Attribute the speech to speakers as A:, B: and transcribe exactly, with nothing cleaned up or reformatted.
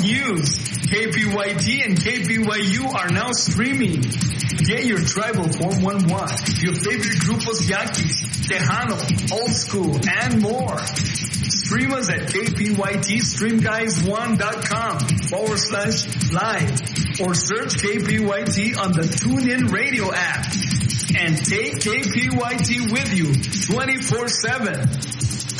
A: news. K P Y T and K P Y U are now streaming. Get your tribal four one one, your favorite grupos Yaquis, Tejano, Old School, and more. Stream us at kpytstreamguys1.com forward slash live or search K P Y T on the TuneIn Radio app. And take K P Y T with you twenty-four seven.